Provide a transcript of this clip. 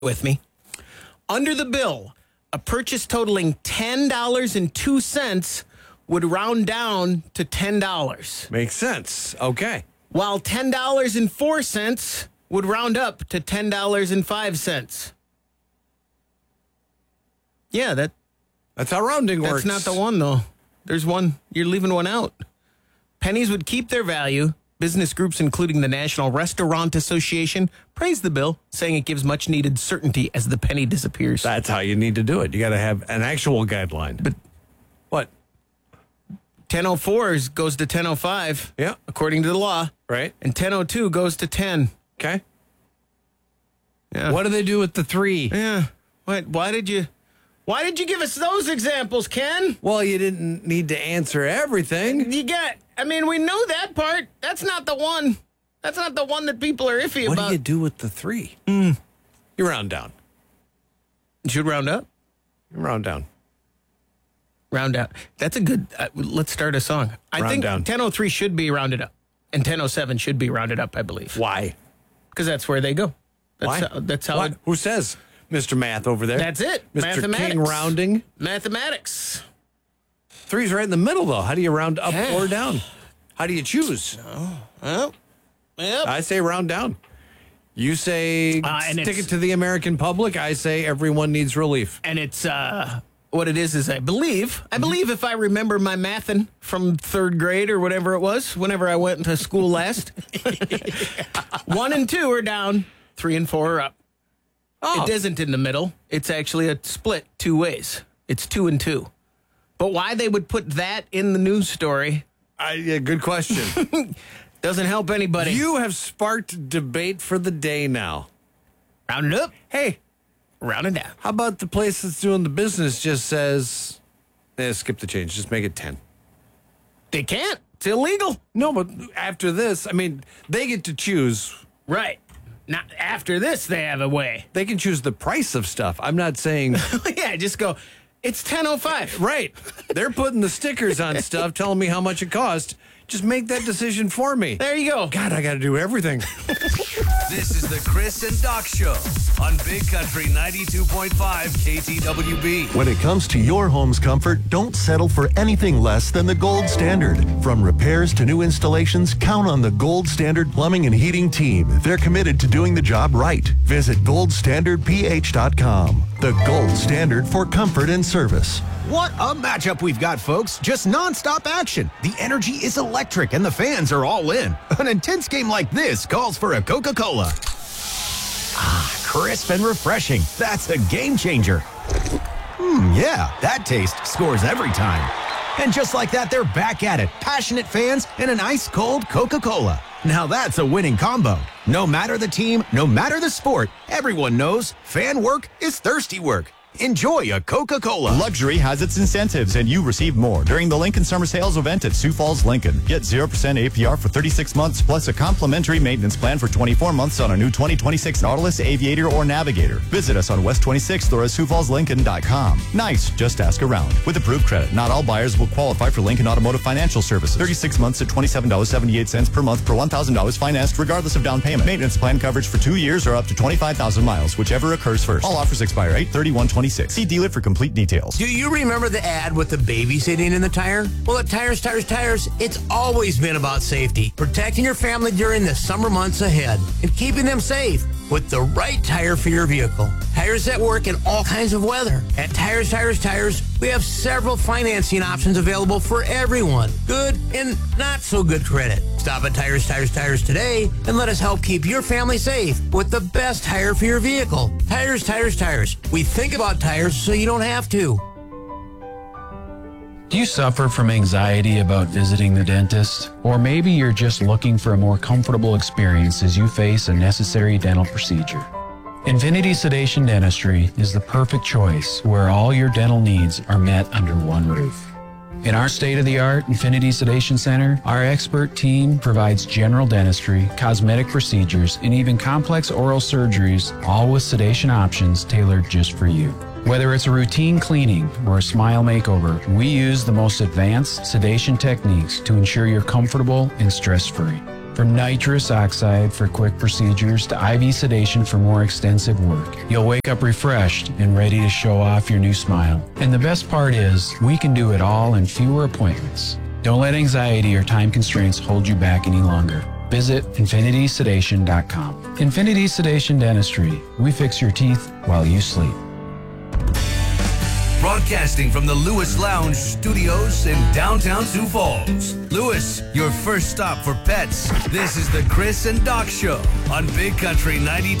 with me. Under the bill, a purchase totaling $10.02 would round down to $10. Makes sense. Okay. While $10.04 would round up to $10.05. Yeah, that's how rounding works. That's not the one, though. There's one. You're leaving one out. Pennies would keep their value. Business groups, including the National Restaurant Association, praise the bill, saying it gives much-needed certainty as the penny disappears. That's how you need to do it. You got to have an actual guideline. But what? 1004 goes to 1005. Yeah. According to the law. Right. And 1002 goes to 10. Okay. Yeah. What do they do with the 3? Yeah. Why did you give us those examples, Ken? Well, you didn't need to answer everything. We know that part. That's not the one. That's not the one that people are iffy What about. do you do with the 3? You round down. You should round up. You round down. Round out. That's a good. Let's start a song. I think 1003 should be rounded up, and 1007 should be rounded up. I believe. Why? Because that's where they go. That's how. What? Who says, Mr. Math over there? That's it. Mr. Mathematics. King rounding. Mathematics. 3's right in the middle, though. How do you round up or down? How do you choose? Well, yep. I say round down. You say stick it to the American public. I say everyone needs relief. And it's what it is I believe if I remember my mathin' from 3rd grade or whatever it was, whenever I went to school last. 1 and 2 are down, 3 and 4 are up. Oh. It isn't in the middle. It's actually a split 2 ways. It's 2 and 2. But why they would put that in the news story? Good question. Doesn't help anybody. You have sparked debate for the day now. Round it up. Hey, round it down. How about the place that's doing the business just says, skip the change, just make it 10. They can't. It's illegal. No, but after this, they get to choose. Right. Not after this, they have a way. They can choose the price of stuff. I'm not saying. Yeah, just go, it's 10.05. Right. They're putting the stickers on stuff, telling me how much it cost. Just make that decision for me. There you go. God, I got to do everything. This is the Chris and Doc Show on Big Country 92.5 KTWB. When it comes to your home's comfort, don't settle for anything less than the gold standard. From repairs to new installations, count on the Gold Standard Plumbing and Heating team. They're committed to doing the job right. Visit goldstandardph.com. The gold standard for comfort and service. What a matchup we've got, folks. Just nonstop action. The energy is electric and the fans are all in. An intense game like this calls for a Coca-Cola. Crisp and refreshing. That's a game changer. Yeah, that taste scores every time. And just like that, they're back at it. Passionate fans and an ice-cold Coca-Cola. Now that's a winning combo. No matter the team, no matter the sport, everyone knows fan work is thirsty work. Enjoy a Coca-Cola. Luxury has its incentives, and you receive more during the Lincoln Summer Sales event at Sioux Falls, Lincoln. Get 0% APR for 36 months, plus a complimentary maintenance plan for 24 months on a new 2026 Nautilus, Aviator, or Navigator. Visit us on West 26th or at SiouxFallsLincoln.com. Nice, just ask around. With approved credit, not all buyers will qualify for Lincoln Automotive Financial Services. 36 months at $27.78 per month per $1,000 financed, regardless of down payment. Maintenance plan coverage for 2 years or up to 25,000 miles, whichever occurs first. All offers expire 8/31/26. See dealer for complete details. Do you remember the ad with the baby sitting in the tire? Well, at Tires, it's always been about safety. Protecting your family during the summer months ahead and keeping them safe with the right tire for your vehicle. Tires that work in all kinds of weather. At Tires, we have several financing options available for everyone. Good and not so good credit. Stop at Tires today and let us help keep your family safe with the best tire for your vehicle. Tires. We think about tires so you don't have to. Do you suffer from anxiety about visiting the dentist? Or maybe you're just looking for a more comfortable experience as you face a necessary dental procedure. Infinity Sedation Dentistry is the perfect choice where all your dental needs are met under one roof. In our state-of-the-art Infinity Sedation Center, our expert team provides general dentistry, cosmetic procedures, and even complex oral surgeries, all with sedation options tailored just for you. Whether it's a routine cleaning or a smile makeover, we use the most advanced sedation techniques to ensure you're comfortable and stress-free. From nitrous oxide for quick procedures to IV sedation for more extensive work, you'll wake up refreshed and ready to show off your new smile. And the best part is, we can do it all in fewer appointments. Don't let anxiety or time constraints hold you back any longer. Visit infinitysedation.com. Infinity Sedation Dentistry. We fix your teeth while you sleep. Broadcasting from the Lewis Lounge Studios in downtown Sioux Falls. Lewis, your first stop for pets. This is the Chris and Doc Show on Big Country 92.5